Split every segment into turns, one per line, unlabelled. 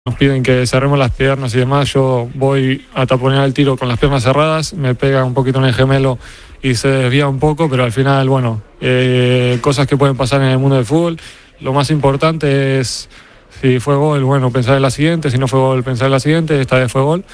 nos piden que cerremos las piernas y demás, yo voy a taponear el tiro con las piernas cerradas, me pega un poquito en el gemelo y se desvía un poco, pero al final, bueno, cosas que pueden pasar en el mundo del fútbol. Lo más importante es, si fue gol, bueno, pensar en la siguiente, si no fue gol, pensar en la siguiente, esta vez fue gol,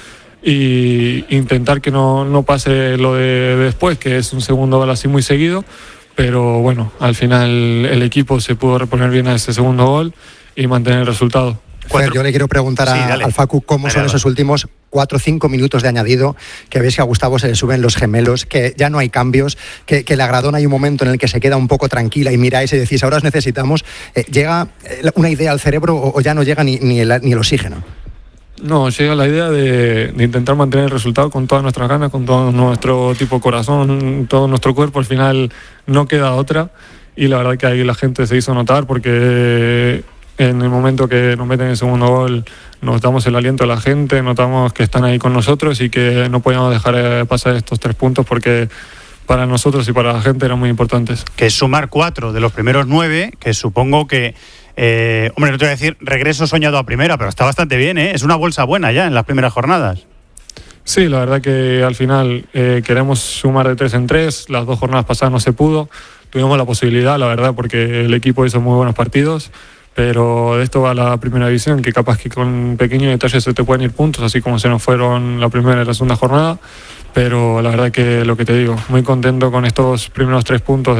y intentar que no pase lo de después, que es un segundo gol así muy seguido, pero bueno, al final el equipo se pudo reponer bien a ese segundo gol y mantener el resultado.
Fer, yo le quiero preguntar al Facu cómo son esos últimos 4 o 5 minutos de añadido, que ves que a Gustavo se le suben los gemelos, que ya no hay cambios, que la Gradona hay un momento en el que se queda un poco tranquila y miráis y decís, ahora os necesitamos. ¿Llega una idea al cerebro o ya no llega ni el oxígeno?
No, llega la idea de intentar mantener el resultado con todas nuestras ganas, con todo nuestro tipo corazón, todo nuestro cuerpo. Al final no queda otra y la verdad que ahí la gente se hizo notar porque en el momento que nos meten el segundo gol notamos el aliento de la gente, notamos que están ahí con nosotros y que no podíamos dejar pasar estos 3 puntos porque para nosotros y para la gente eran muy importantes.
Que es sumar 4 de los primeros 9, que supongo que, hombre, no te voy a decir regreso soñado a primera, pero está bastante bien, ¿eh? Es una bolsa buena ya en las primeras jornadas.
Sí, la verdad que al final queremos sumar de 3 en 3, las 2 jornadas pasadas no se pudo, tuvimos la posibilidad, la verdad, porque el equipo hizo muy buenos partidos, pero de esto va la primera división, que capaz que con pequeños detalles se te pueden ir puntos, así como se nos fueron la primera y la segunda jornada, pero la verdad que lo que te digo, muy contento con estos primeros 3 puntos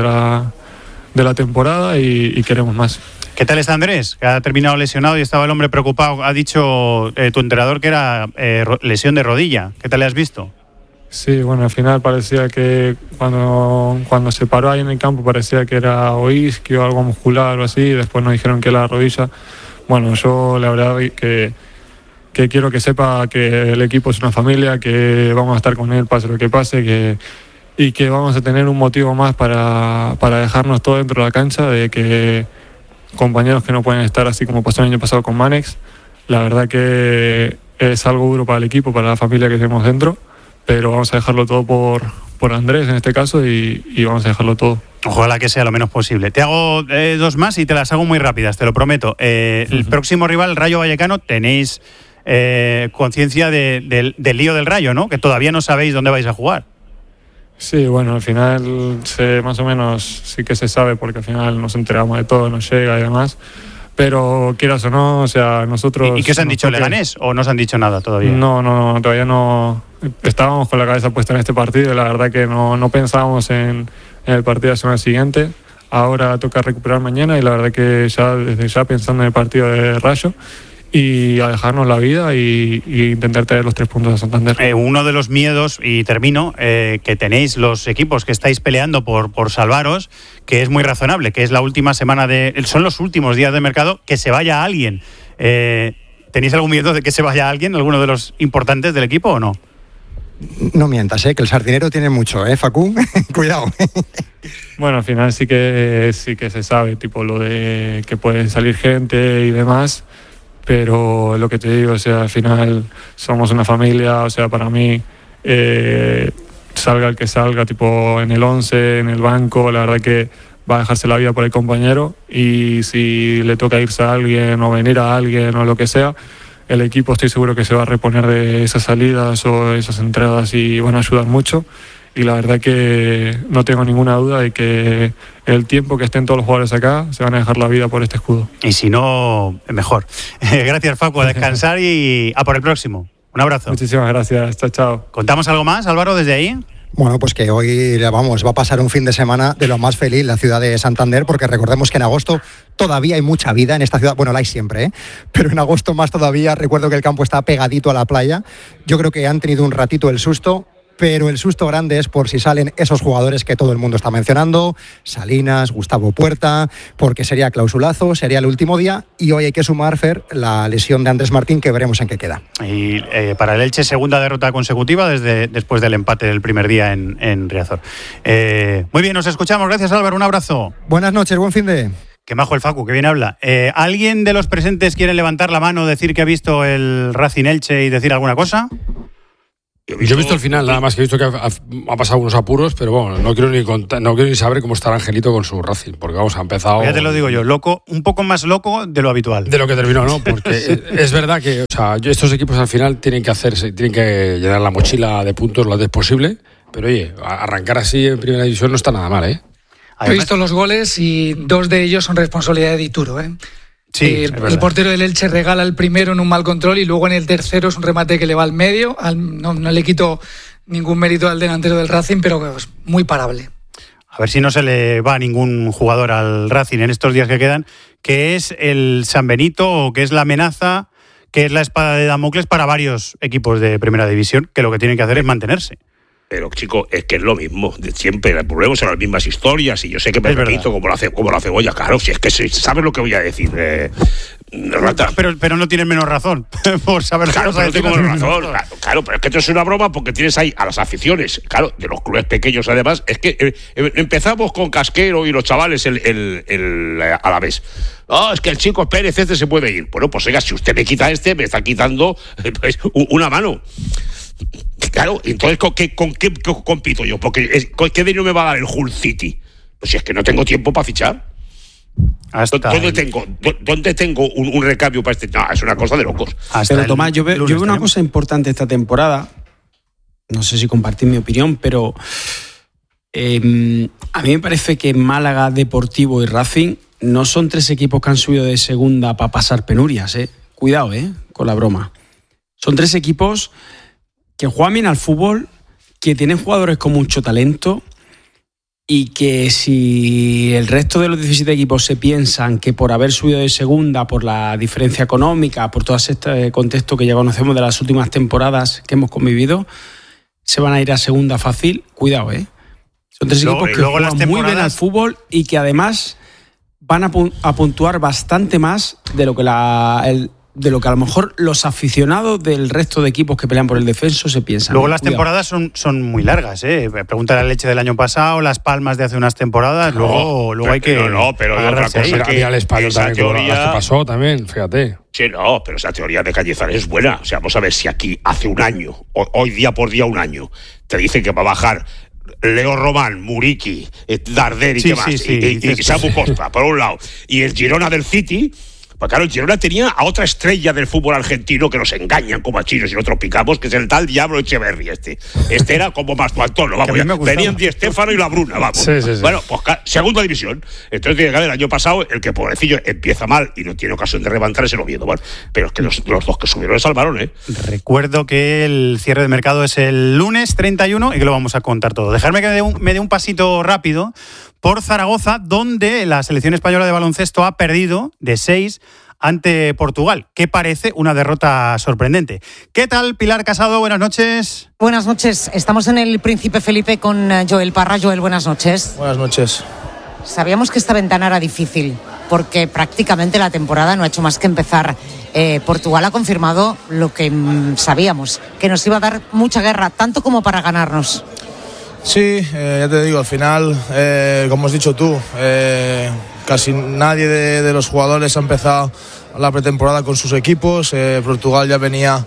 de la temporada y queremos más.
¿Qué tal está Andrés? Que ha terminado lesionado y estaba el hombre preocupado. Ha dicho tu entrenador que era lesión de rodilla. ¿Qué tal le has visto?
Sí, bueno, al final parecía que cuando se paró ahí en el campo parecía que era o isquio o algo muscular o así, después nos dijeron que era la rodilla. Bueno, yo la verdad que quiero que sepa que el equipo es una familia, que vamos a estar con él pase lo que pase, y que vamos a tener un motivo más para dejarnos todo dentro de la cancha, de que compañeros que no pueden estar así como pasó el año pasado con Manex. La verdad que es algo duro para el equipo, para la familia que tenemos dentro, pero vamos a dejarlo todo por Andrés en este caso y vamos a dejarlo todo.
Ojalá que sea lo menos posible. Te hago 2 más y te las hago muy rápidas, te lo prometo. El próximo rival, Rayo Vallecano, tenéis conciencia del lío del Rayo, ¿no? Que todavía no sabéis dónde vais a jugar.
Sí, bueno, al final más o menos sí que se sabe porque al final nos enteramos de todo, nos llega y demás. Pero quieras o no, o sea, nosotros...
¿Y qué os han dicho, Leganés, o no os han dicho nada todavía?
No, todavía no. Estábamos con la cabeza puesta en este partido y la verdad que no pensábamos en el partido de la semana siguiente. Ahora toca recuperar mañana y la verdad que desde ya pensando en el partido de Rayo y a dejarnos la vida y intentar traer los 3 puntos a Santander.
Uno de los miedos, y termino, que tenéis los equipos que estáis peleando por salvaros, que es muy razonable, que es la última semana son los últimos días de mercado, que se vaya alguien. ¿Tenéis algún miedo de que se vaya alguien, alguno de los importantes del equipo o no?
No mientas, que el sardinero tiene mucho, Facu. Cuidado.
Bueno, al final sí que se sabe, tipo lo de que puede salir gente y demás. Pero lo que te digo, o sea, al final somos una familia, o sea, para mí, salga el que salga, tipo en el 11, en el banco, la verdad que va a dejarse la vida por el compañero y si le toca irse a alguien o venir a alguien o lo que sea, el equipo estoy seguro que se va a reponer de esas salidas o esas entradas y van a ayudar mucho. Y la verdad que no tengo ninguna duda de que el tiempo que estén todos los jugadores acá se van a dejar la vida por este escudo.
Y si no, mejor. Gracias, Facu, a descansar y a por el próximo. Un abrazo.
Muchísimas gracias. Chao.
¿Contamos algo más, Álvaro, desde ahí?
Bueno, pues que hoy va a pasar un fin de semana de lo más feliz la ciudad de Santander, porque recordemos que en agosto todavía hay mucha vida en esta ciudad. Bueno, la hay siempre, pero en agosto más todavía. Recuerdo que el campo está pegadito a la playa. Yo creo que han tenido un ratito el susto, pero el susto grande es por si salen esos jugadores que todo el mundo está mencionando, Salinas, Gustavo Puerta, porque sería clausulazo, sería el último día, y hoy hay que sumar, Fer, la lesión de Andrés Martín, que veremos en qué queda.
Y para el Elche, segunda derrota consecutiva después del empate del primer día en Riazor. Muy bien, nos escuchamos. Gracias, Álvaro, un abrazo.
Buenas noches, buen fin de...
Qué majo el Facu, que bien habla. ¿Alguien de los presentes quiere levantar la mano, decir que ha visto el Racing Elche y decir alguna cosa?
Yo he visto el final, nada más que he visto que ha pasado unos apuros, pero bueno, no quiero ni saber cómo está Angelito con su Racing, porque vamos, ha empezado...
Ya te lo digo yo, loco, un poco más loco de lo habitual.
De lo que terminó, ¿no? Porque es verdad que, o sea, estos equipos al final tienen que llenar la mochila de puntos lo antes posible, pero oye, arrancar así en primera división no está nada mal, ¿eh?
He visto los goles y 2 de ellos son responsabilidad de Dituro, ¿eh?
Sí,
el portero del Elche regala el primero en un mal control y luego en el tercero es un remate que le va al medio. No le quito ningún mérito al delantero del Racing, pero es muy parable.
A ver si no se le va a ningún jugador al Racing en estos días que quedan, que es el San Benito o que es la amenaza, que es la espada de Damocles para varios equipos de primera división, que lo que tienen que hacer es mantenerse.
Pero, chico, es que es lo mismo de siempre, volvemos a las mismas historias y yo sé que me repito como la cebolla, claro, si es que sabes lo que voy a decir, Rata.
Pero no tienes menos razón por saber
claro, pero no tengo menos razón, claro, pero es que esto es una broma porque tienes ahí a las aficiones, claro, de los clubes pequeños además, es que empezamos con Casquero y los chavales a la vez. Oh, es que el chico Pérez se puede ir. Bueno, pues oiga, si usted me quita me está quitando pues, una mano. Claro, entonces ¿con qué compito yo? Porque ¿qué dinero me va a dar el Hull City? Pues si es que no tengo tiempo para fichar. ¿Dónde tengo un recambio para este? No, es una cosa de locos.
Pero Tomás, yo veo una cosa importante esta temporada. No sé si compartís mi opinión, pero a mí me parece que Málaga, Deportivo y Racing no son 3 equipos que han subido de segunda para pasar penurias, ¿eh? Cuidado, con la broma. Son 3 equipos que juegan bien al fútbol, que tienen jugadores con mucho talento y que si el resto de los 17 equipos se piensan que por haber subido de segunda, por la diferencia económica, por todo este contexto que ya conocemos de las últimas temporadas que hemos convivido, se van a ir a segunda fácil, cuidado, Son 3 equipos que juegan muy bien al fútbol y que además van a puntuar bastante más de lo que de lo que a lo mejor los aficionados del resto de equipos que pelean por el descenso se piensan.
Luego las temporadas son muy largas, Pregunta la Leche del año pasado, Las Palmas de hace unas temporadas, luego hay que...
pero otra cosa
que al Español también, teoría... que pasó también, fíjate.
Sí, no, pero esa teoría de Cañizares es buena. O sea, vamos a ver si aquí hace un año, hoy día por día un año, te dicen que va a bajar Leo Román, Muriqui, Darder y qué más, y Samu Costa, por un lado, y el Girona del City. Pues claro, el Girona tenía a otra estrella del fútbol argentino que nos engañan como a chinos y nosotros picamos, que es el tal Diablo Echeverri. Este era como más Antonio, vamos, venían Di Stéfano y la Bruna, vamos. Sí. Bueno, pues segunda división. Entonces, el año pasado, el que pobrecillo empieza mal y no tiene ocasión de levantar es el Oviedo, bueno, pero es que los 2 que subieron le salvaron,
Recuerdo que el cierre de mercado es el lunes 31 y que lo vamos a contar todo. Dejarme que me dé un pasito rápido por Zaragoza, donde la selección española de baloncesto ha perdido de 6 ante Portugal, que parece una derrota sorprendente. ¿Qué tal, Pilar Casado? Buenas noches.
Buenas noches. Estamos en el Príncipe Felipe con Joel Parra. Joel, buenas noches.
Buenas noches.
Sabíamos que esta ventana era difícil, porque prácticamente la temporada no ha hecho más que empezar. Portugal ha confirmado lo que sabíamos, que nos iba a dar mucha guerra, tanto como para ganarnos.
Sí, ya te digo, al final, como has dicho tú, casi nadie de los jugadores ha empezado la pretemporada con sus equipos. Portugal ya venía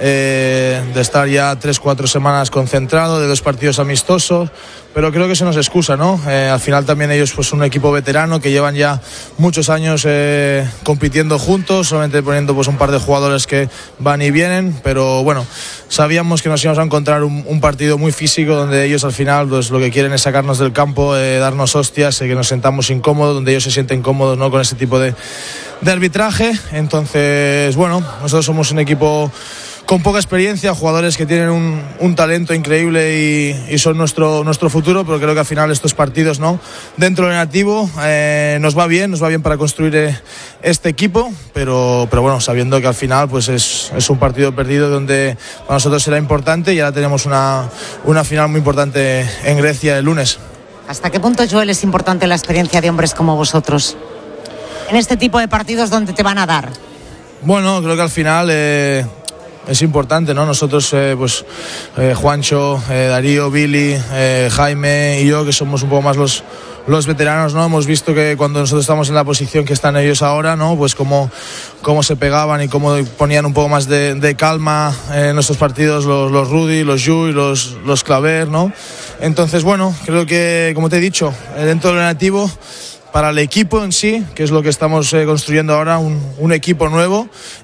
de estar ya 3-4 semanas concentrado, de 2 partidos amistosos, pero creo que se nos excusa, ¿no? Al final también ellos pues un equipo veterano que llevan ya muchos años compitiendo juntos, solamente poniendo pues un par de jugadores que van y vienen, pero bueno, sabíamos que nos íbamos a encontrar un partido muy físico donde ellos al final pues lo que quieren es sacarnos del campo, darnos hostias, que nos sentamos incómodos, donde ellos se sienten cómodos, ¿no? Con ese tipo de arbitraje. Entonces, bueno, nosotros somos un equipo con poca experiencia, jugadores que tienen un talento increíble y son nuestro futuro, pero creo que al final estos partidos, ¿no? Dentro del negativo nos va bien para construir este equipo, pero bueno, sabiendo que al final pues es un partido perdido donde para nosotros será importante y ahora tenemos una final muy importante en Grecia el lunes.
¿Hasta qué punto, Joel, es importante la experiencia de hombres como vosotros en este tipo de partidos donde te van a dar?
Bueno, creo que al final es importante, ¿no? Nosotros, pues Juancho, Darío, Billy, Jaime y yo, que somos un poco más los veteranos, ¿no? Hemos visto que cuando nosotros estamos en la posición que están ellos ahora, ¿no? Pues cómo se pegaban y cómo ponían un poco más de calma en nuestros partidos los Rudy, los Yu y los Claver, ¿no? Entonces, bueno, creo que, como te he dicho, dentro de lo negativo, para el equipo en sí, que es lo que estamos construyendo ahora, un equipo nuevo,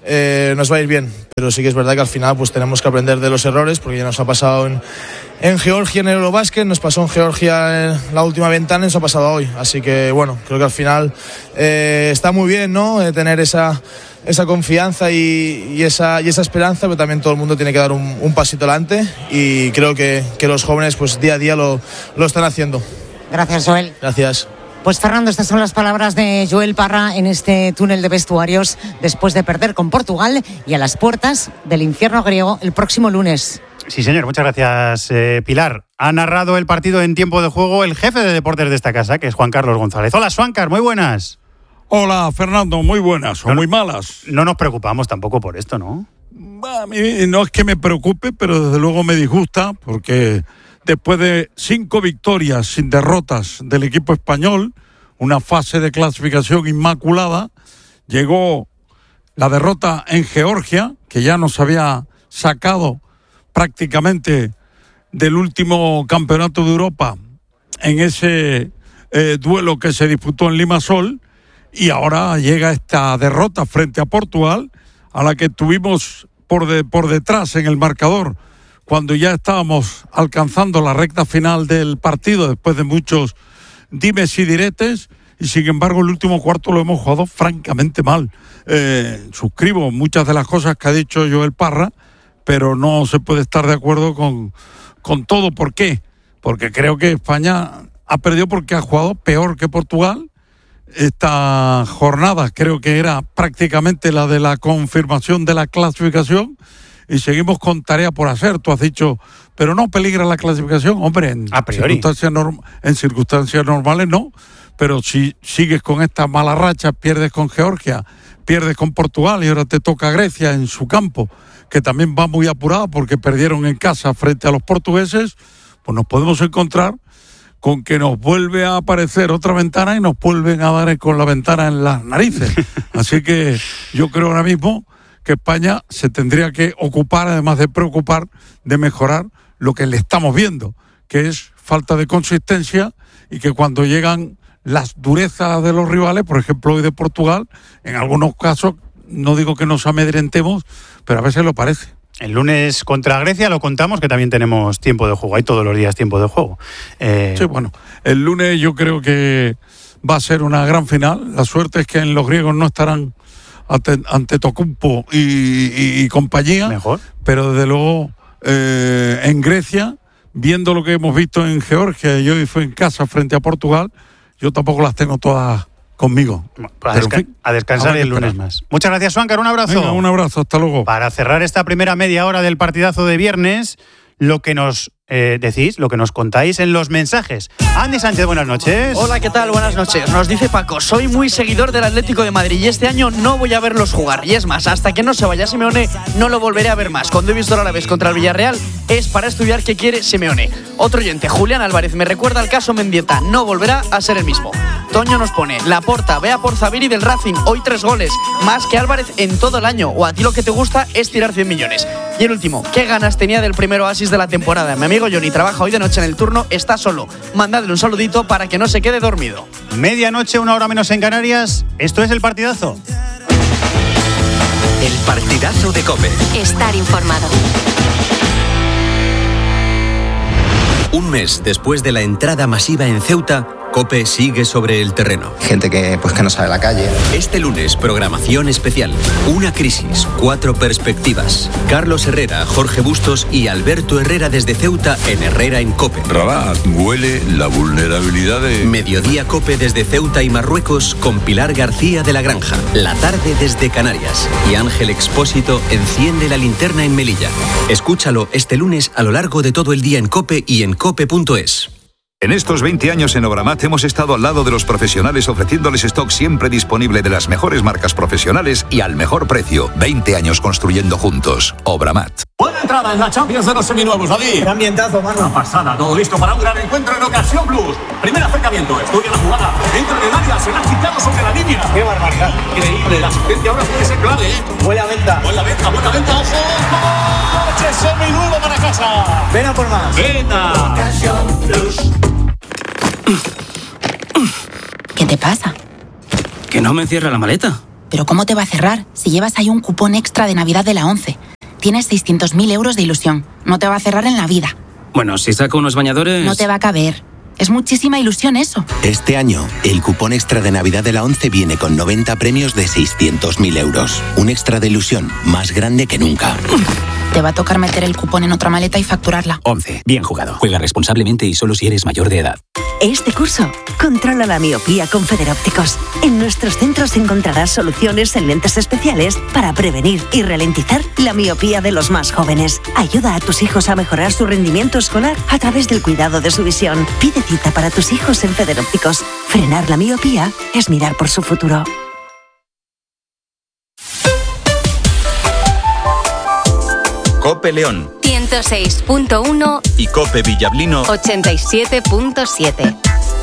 nos va a ir bien. Pero sí que es verdad que al final pues tenemos que aprender de los errores, porque ya nos ha pasado en Georgia en el Eurobasket, nos pasó en Georgia en la última ventana y nos ha pasado hoy. Así que bueno, creo que al final está muy bien, ¿no? Tener esa confianza y esa esperanza, pero también todo el mundo tiene que dar un pasito adelante, y creo que los jóvenes pues día a día lo están haciendo.
Gracias, Joel.
Gracias.
Pues Fernando, estas son las palabras de Joel Parra en este túnel de vestuarios después de perder con Portugal y a las puertas del infierno griego el próximo lunes.
Sí, señor, muchas gracias, Pilar. Ha narrado el partido en tiempo de juego el jefe de deportes de esta casa, que es Juan Carlos González. Hola, Juancar, muy buenas.
Hola, Fernando, muy buenas o muy malas.
No nos preocupamos tampoco por esto, ¿no?
A mí no es que me preocupe, pero desde luego me disgusta, porque después de 5 victorias sin derrotas del equipo español, una fase de clasificación inmaculada, llegó la derrota en Georgia, que ya nos había sacado prácticamente del último campeonato de Europa en ese duelo que se disputó en Limassol, y ahora llega esta derrota frente a Portugal, a la que tuvimos por detrás en el marcador cuando ya estábamos alcanzando la recta final del partido después de muchos dimes y diretes, y sin embargo el último cuarto lo hemos jugado francamente mal. Suscribo muchas de las cosas que ha dicho Joel Parra, pero no se puede estar de acuerdo con todo. ¿Por qué? Porque creo que España ha perdido porque ha jugado peor que Portugal. Esta jornada creo que era prácticamente la de la confirmación de la clasificación, y seguimos con tarea por hacer. Tú has dicho, pero no peligra la clasificación. Hombre, en circunstancias normales no, pero si sigues con esta mala racha, pierdes con Georgia, pierdes con Portugal y ahora te toca Grecia en su campo, que también va muy apurada porque perdieron en casa frente a los portugueses, pues nos podemos encontrar con que nos vuelve a aparecer otra ventana y nos vuelven a dar con la ventana en las narices. Así que yo creo ahora mismo que España se tendría que ocupar, además de preocupar, de mejorar lo que le estamos viendo, que es falta de consistencia, y que cuando llegan las durezas de los rivales, por ejemplo hoy de Portugal, en algunos casos, no digo que nos amedrentemos, pero a veces lo parece.
El lunes contra Grecia lo contamos, que también tenemos tiempo de juego, hay todos los días tiempo de juego.
Sí, bueno, el lunes yo creo que va a ser una gran final. La suerte es que en los griegos no estarán ante Tocumpo y compañía.
Mejor.
Pero desde luego en Grecia, viendo lo que hemos visto en Georgia y hoy fue en casa frente a Portugal, yo tampoco las tengo todas conmigo.
A descansar el lunes más. Muchas gracias, Juancar, un abrazo.
Venga, un abrazo, hasta luego.
Para cerrar esta primera media hora del partidazo de viernes, lo que nos decís, lo que nos contáis en los mensajes. Andy Sánchez, buenas noches.
Hola, ¿qué tal? Buenas noches. Nos dice Paco, soy muy seguidor del Atlético de Madrid y este año no voy a verlos jugar. Y es más, hasta que no se vaya Simeone, no lo volveré a ver más. Cuando he visto el Alavés contra el Villarreal, es para estudiar qué quiere Simeone. Otro oyente, Julián Álvarez, me recuerda al caso Mendieta, no volverá a ser el mismo. Toño nos pone, Laporta, vea por Zaviri del Racing, hoy 3 goles, más que Álvarez en todo el año, o a ti lo que te gusta es tirar 100 millones. Y el último, ¿qué ganas tenía del primer oasis de la temporada? Mi amigo Johnny trabaja hoy de noche en el turno, está solo. Mandadle un saludito para que no se quede dormido.
Medianoche, 1 hora menos en Canarias, esto es El Partidazo.
El Partidazo de COPE.
Estar informado.
Un mes después de la entrada masiva en Ceuta, COPE sigue sobre el terreno.
Gente que no sabe la calle.
Este lunes, programación especial. Una crisis, 4 perspectivas. Carlos Herrera, Jorge Bustos y Alberto Herrera desde Ceuta en Herrera en COPE.
Rabat, huele la vulnerabilidad de...
Mediodía COPE desde Ceuta y Marruecos con Pilar García de la Granja. La tarde desde Canarias. Y Ángel Expósito enciende la linterna en Melilla. Escúchalo este lunes a lo largo de todo el día en COPE y en COPE.es.
En estos 20 años en Obramat hemos estado al lado de los profesionales ofreciéndoles stock siempre disponible de las mejores marcas profesionales y al mejor precio. 20 años construyendo juntos. Obramat.
Buena entrada en la Champions de los seminuevos, David.
Qué ambientazo, mano.
Una pasada, todo listo para un gran encuentro en Ocasión Plus. Primer acercamiento, estudia la jugada. Entra en el área, se la ha quitado sobre la línea.
Qué barbaridad.
Increíble, la asistencia ahora puede ser clave, ¿eh?
Buena venta.
Buena venta, ojo. Coche seminuevo para casa.
Ven a por más.
Venga.
Ocasión Plus.
¿Qué te pasa?
Que no me cierra la maleta.
¿Pero cómo te va a cerrar si llevas ahí un cupón extra de Navidad de la 11? Tienes 600.000 euros de ilusión. No te va a cerrar en la vida.
Bueno, si saco unos bañadores...
No te va a caber. Es muchísima ilusión eso.
Este año, el cupón extra de Navidad de la 11 viene con 90 premios de 600.000 euros. Un extra de ilusión más grande que nunca.
Te va a tocar meter el cupón en otra maleta y facturarla.
11. Bien jugado. Juega responsablemente y solo si eres mayor de edad.
Este curso, controla la miopía con Federópticos. En nuestros centros encontrarás soluciones en lentes especiales para prevenir y ralentizar la miopía de los más jóvenes. Ayuda a tus hijos a mejorar su rendimiento escolar a través del cuidado de su visión. Pide cita para tus hijos en Federópticos. Frenar la miopía es mirar por su futuro.
Cope León
106.1
y Cope Villablino
87.7.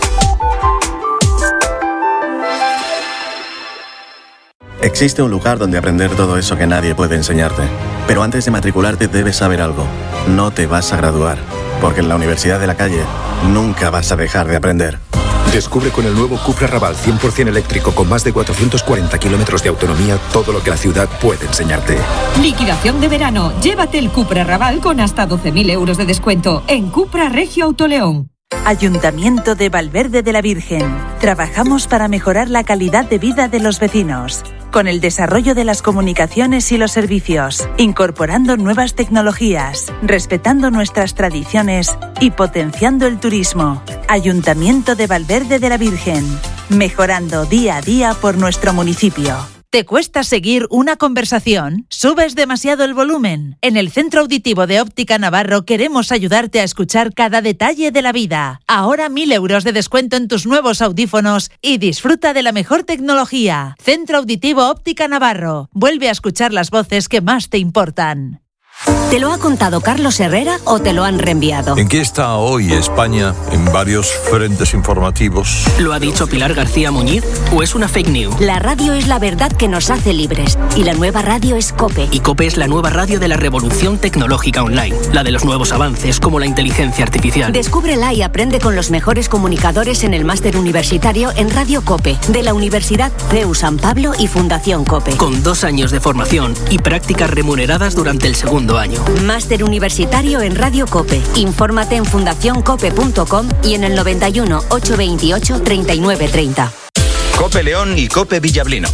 Existe un lugar donde aprender todo eso que nadie puede enseñarte. Pero antes de matricularte debes saber algo. No te vas a graduar, porque en la Universidad de la Calle nunca vas a dejar de aprender.
Descubre con el nuevo Cupra Raval 100% eléctrico con más de 440 kilómetros de autonomía todo lo que la ciudad puede enseñarte.
Liquidación de verano. Llévate el Cupra Raval con hasta 12.000 euros de descuento en Cupra Regio Autoleón.
Ayuntamiento de Valverde de la Virgen. Trabajamos para mejorar la calidad de vida de los vecinos, con el desarrollo de las comunicaciones y los servicios, incorporando nuevas tecnologías, respetando nuestras tradiciones y potenciando el turismo. Ayuntamiento de Valverde de la Virgen. Mejorando día a día por nuestro municipio.
¿Te cuesta seguir una conversación? ¿Subes demasiado el volumen? En el Centro Auditivo de Óptica Navarro queremos ayudarte a escuchar cada detalle de la vida. Ahora 1.000 euros de descuento en tus nuevos audífonos y disfruta de la mejor tecnología. Centro Auditivo Óptica Navarro. Vuelve a escuchar las voces que más te importan.
¿Te lo ha contado Carlos Herrera o te lo han reenviado?
¿En qué está hoy España en varios frentes informativos?
¿Lo ha dicho Pilar García Muñiz o es una fake news?
La radio es la verdad que nos hace libres y la nueva radio es COPE.
Y COPE es la nueva radio de la revolución tecnológica online, la de los nuevos avances como la inteligencia artificial.
Descúbrela y aprende con los mejores comunicadores en el máster universitario en Radio COPE de la Universidad CEU San Pablo y Fundación COPE.
Con 2 años de formación y prácticas remuneradas durante el segundo año.
Máster universitario en Radio COPE. Infórmate en fundacioncope.com y en el 91 828 3930.
Cope León y Cope Villablino.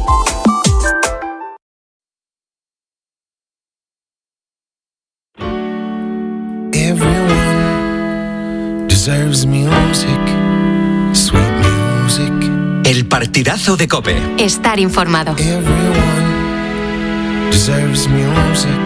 Everyone deserves music, sweet music.
El partidazo de COPE.
Estar informado.
Everyone deserves music.